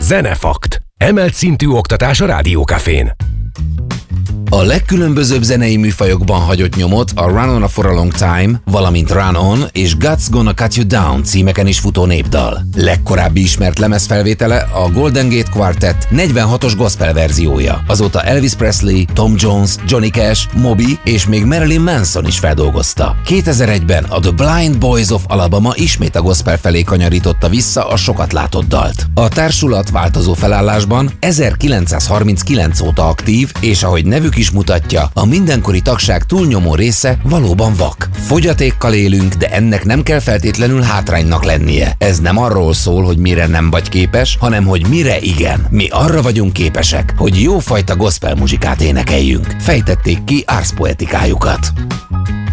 Zenefakt. Emelt szintű oktatás a Rádiókafén. A legkülönbözőbb zenei műfajokban hagyott nyomot a Run On For A Long Time, valamint Run On és God's Gonna Cut You Down címeken is futó népdal. Legkorábbi ismert lemezfelvétele a Golden Gate Quartet 46-os gospel verziója. Azóta Elvis Presley, Tom Jones, Johnny Cash, Moby és még Marilyn Manson is feldolgozta. 2001-ben a The Blind Boys of Alabama ismét a gospel felé kanyarította vissza a sokat látott dalt. A társulat változó felállásban 1939 óta aktív, és ahogy nevük is mutatja, a mindenkori tagság túlnyomó része valóban vak. Fogyatékkal élünk, de ennek nem kell feltétlenül hátránynak lennie. Ez nem arról szól, hogy mire nem vagy képes, hanem hogy mire igen. Mi arra vagyunk képesek, hogy jófajta gospel muzsikát énekeljünk. Fejtették ki árszpoetikájukat.